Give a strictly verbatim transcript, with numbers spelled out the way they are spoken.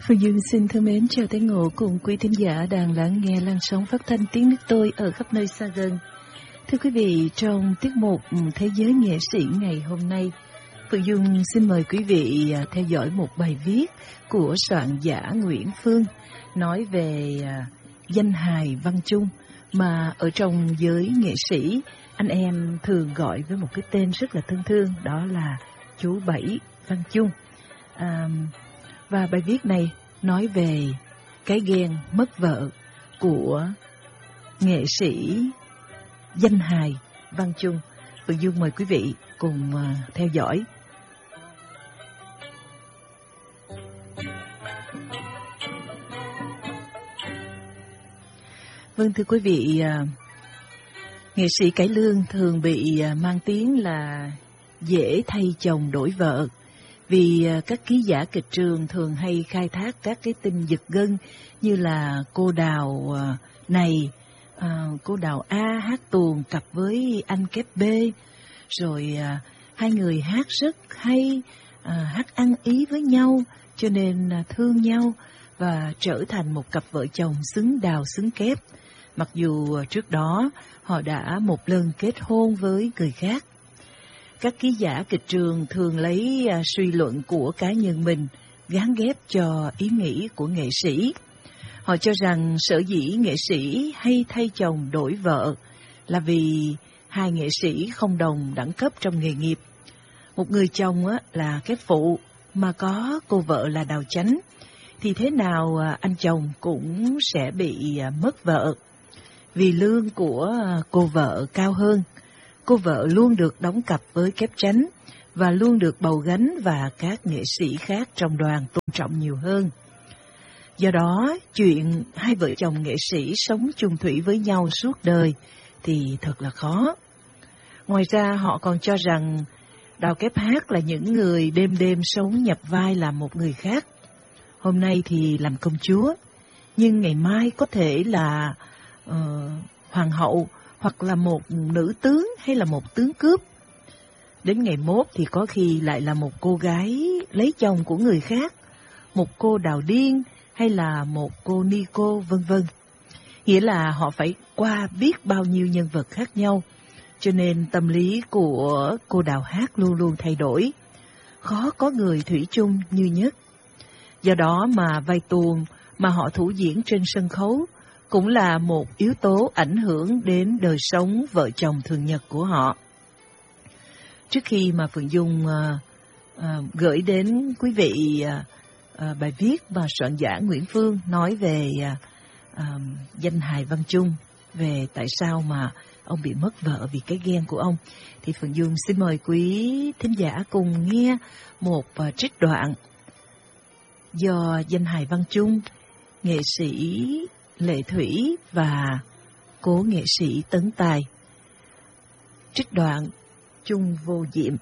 Phương Dương xin thân mến chào Tế Ngộ cùng quý thính giả đang lắng nghe làn sóng phát thanh tiếng nước tôi ở khắp nơi xa gần. Thưa quý vị, trong tiết mục Thế giới nghệ sĩ ngày hôm nay, Phương Dương xin mời quý vị theo dõi một bài viết của soạn giả Nguyễn Phương nói về danh hài Văn Chung mà ở trong giới nghệ sĩ anh em thường gọi với một cái tên rất là thân thương, đó là chú Bảy Văn Chung. À, và bài viết này nói về cái ghen mất vợ của nghệ sĩ danh hài Văn Chung. Phương Dương mời quý vị cùng uh, theo dõi. Vâng, thưa quý vị, uh, nghệ sĩ cải lương thường bị uh, mang tiếng là dễ thay chồng đổi vợ, vì các ký giả kịch trường thường hay khai thác các cái tin giật gân như là cô Đào này, à, cô Đào A hát tuồng cặp với anh kép B, rồi à, hai người hát rất hay, à, hát ăn ý với nhau cho nên à, thương nhau và trở thành một cặp vợ chồng xứng đào xứng kép, mặc dù à, trước đó họ đã một lần kết hôn với người khác. Các ký giả kịch trường thường lấy uh, suy luận của cá nhân mình gán ghép cho ý nghĩ của nghệ sĩ. Họ cho rằng sở dĩ nghệ sĩ hay thay chồng đổi vợ là vì hai nghệ sĩ không đồng đẳng cấp trong nghề nghiệp. Một người chồng á, là cái phụ mà có cô vợ là đào chánh, thì thế nào uh, anh chồng cũng sẽ bị uh, mất vợ, vì lương của uh, cô vợ cao hơn. Cô vợ luôn được đóng cặp với kép chánh và luôn được bầu gánh và các nghệ sĩ khác trong đoàn tôn trọng nhiều hơn. Do đó, chuyện hai vợ chồng nghệ sĩ sống chung thủy với nhau suốt đời thì thật là khó. Ngoài ra, họ còn cho rằng Đào kép hát là những người đêm đêm sống nhập vai làm một người khác. Hôm nay thì làm công chúa, nhưng ngày mai có thể là uh, hoàng hậu, hoặc là một nữ tướng hay là một tướng cướp. Đến ngày mốt thì có khi lại là một cô gái lấy chồng của người khác, một cô đào điên hay là một cô ni cô vân vân. Nghĩa là họ phải qua biết bao nhiêu nhân vật khác nhau, cho nên tâm lý của cô đào hát luôn luôn thay đổi, khó có người thủy chung như nhất. Do đó mà vai tuồng mà họ thủ diễn trên sân khấu cũng là một yếu tố ảnh hưởng đến đời sống vợ chồng thường nhật của họ. Trước khi mà Phương Dung uh, uh, gửi đến quý vị uh, uh, bài viết mà soạn giả Nguyễn Phương nói về uh, uh, danh hài Văn Chung, về tại sao mà ông bị mất vợ vì cái ghen của ông, thì Phương Dung xin mời quý thính giả cùng nghe một uh, trích đoạn do danh hài Văn Chung, nghệ sĩ Lệ Thủy và cố nghệ sĩ Tấn Tài. Trích đoạn Chung vô diệm.